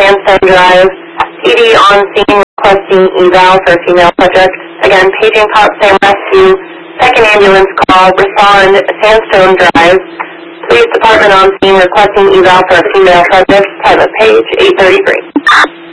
Sandstone Drive. PD on scene requesting eval for female subject. Again, paging Pop Sam Rescue. Second ambulance call. Respond Sandstone Drive. Police Department on scene requesting eval for a female subject. Time of page 8:33.